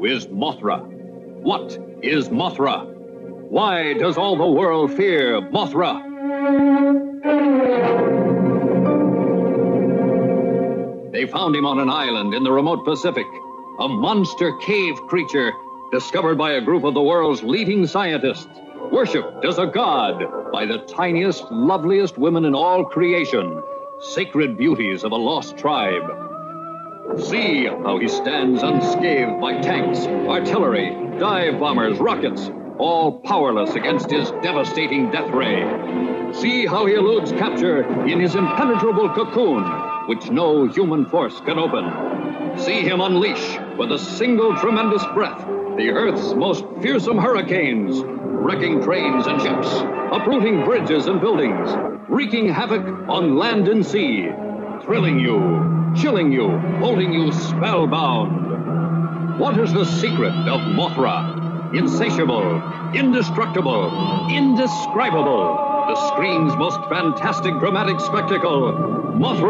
Who is Mothra? What is Mothra? Why does all the world fear Mothra? They found him on an island in the remote Pacific, a monster cave creature discovered by a group of the world's leading scientists, worshipped as a god by the tiniest, loveliest women in all creation, sacred beauties of a lost tribe. See how he stands unscathed by tanks, artillery, dive bombers, rockets, all powerless against his devastating death ray. See how he eludes capture in his impenetrable cocoon, which no human force can open. See him unleash, with a single tremendous breath, the Earth's most fearsome hurricanes, wrecking trains and ships, uprooting bridges and buildings, wreaking havoc on land and sea, thrilling you, chilling you, holding you spellbound. What is the secret of Mothra? Insatiable, indestructible, indescribable, the screen's most fantastic dramatic spectacle, Mothra.